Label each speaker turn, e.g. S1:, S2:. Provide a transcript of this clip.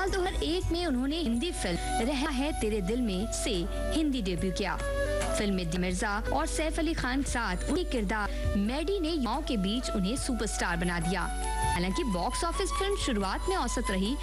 S1: साल 2001 में उन्होंने हिंदी फिल्म रहा है तेरे दिल में से हिंदी डेब्यू किया। फिल्म में मिर्जा और सैफ अली खान साथ उनके किरदार मैडी ने युवाओं के बीच उन्हें सुपरस्टार बना दिया। हालांकि बॉक्स ऑफिस फिल्म शुरुआत में औसत रही,